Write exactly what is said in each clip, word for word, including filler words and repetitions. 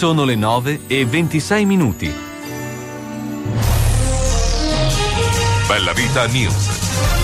Sono le nove e ventisei minuti. Bella Vita News.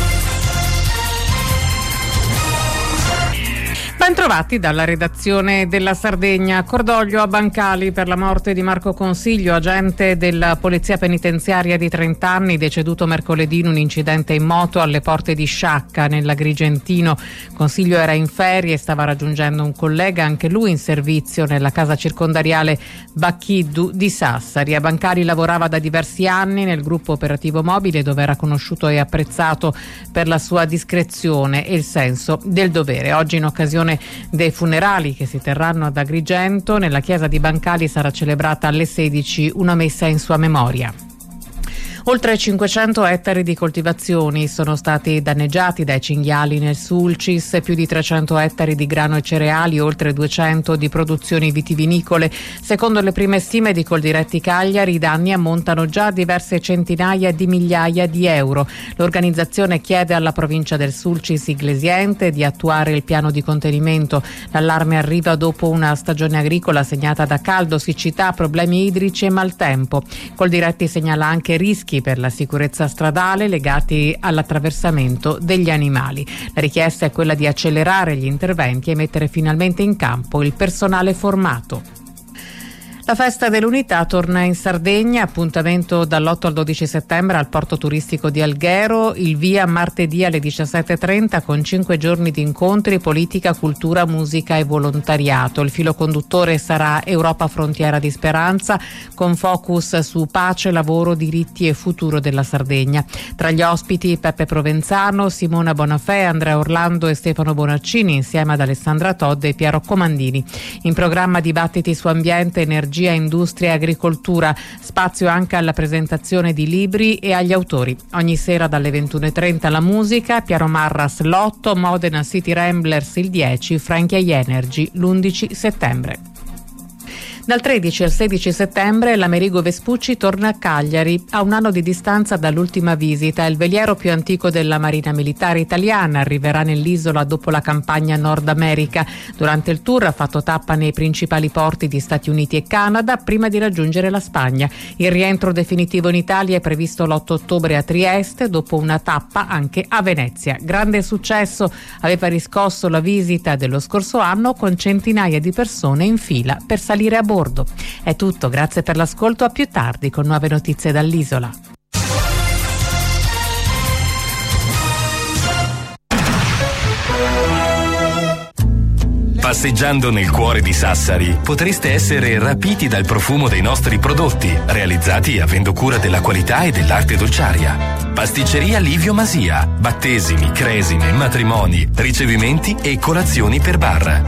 Bentrovati dalla redazione della Sardegna. Cordoglio a Bancali per la morte di Marco Consiglio, agente della Polizia Penitenziaria di trenta anni, deceduto mercoledì in un incidente in moto alle porte di Sciacca, nell'Agrigentino. Consiglio era in ferie e stava raggiungendo un collega, anche lui in servizio, nella casa circondariale Bacchiddu di Sassari. A Bancali lavorava da diversi anni nel gruppo operativo mobile, dove era conosciuto e apprezzato per la sua discrezione e il senso del dovere. Oggi, in occasione dei funerali che si terranno ad Agrigento, nella chiesa di Bancali sarà celebrata alle sedici una messa in sua memoria. Oltre cinquecento ettari di coltivazioni sono stati danneggiati dai cinghiali nel Sulcis, più di trecento ettari di grano e cereali, oltre duecento di produzioni vitivinicole. Secondo le prime stime di Coldiretti Cagliari, i danni ammontano già a diverse centinaia di migliaia di euro. L'organizzazione chiede alla provincia del Sulcis Iglesiente di attuare il piano di contenimento. L'allarme arriva dopo una stagione agricola segnata da caldo, siccità, problemi idrici e maltempo. Coldiretti segnala anche rischi per la sicurezza stradale legati all'attraversamento degli animali. La richiesta è quella di accelerare gli interventi e mettere finalmente in campo il personale formato. La festa dell'unità torna in Sardegna, appuntamento dall'otto al dodici settembre al porto turistico di Alghero, il via martedì alle diciassette e trenta con cinque giorni di incontri, politica, cultura, musica e volontariato. Il filo conduttore sarà Europa Frontiera di Speranza, con focus su pace, lavoro, diritti e futuro della Sardegna. Tra gli ospiti Peppe Provenzano, Simona Bonafè, Andrea Orlando e Stefano Bonaccini, insieme ad Alessandra Todd e Piero Comandini. In programma dibattiti su ambiente, energia, industria e agricoltura, spazio anche alla presentazione di libri e agli autori. Ogni sera dalle ventuno e trenta la musica, Piero Marras l'otto, Modena City Ramblers il dieci, Franchia Energy l'undici settembre. Dal tredici al sedici settembre l'Amerigo Vespucci torna a Cagliari, a un anno di distanza dall'ultima visita. Il veliero più antico della Marina Militare Italiana arriverà nell'isola dopo la campagna Nord America. Durante il tour ha fatto tappa nei principali porti di Stati Uniti e Canada prima di raggiungere la Spagna. Il rientro definitivo in Italia è previsto l'otto ottobre a Trieste, dopo una tappa anche a Venezia. Grande successo aveva riscosso la visita dello scorso anno, con centinaia di persone in fila per salire a bordo. È tutto, grazie per l'ascolto, a più tardi con nuove notizie dall'isola. Passeggiando nel cuore di Sassari potreste essere rapiti dal profumo dei nostri prodotti, realizzati avendo cura della qualità e dell'arte dolciaria. Pasticceria Livio Masia, battesimi, cresime, matrimoni, ricevimenti e colazioni per bar.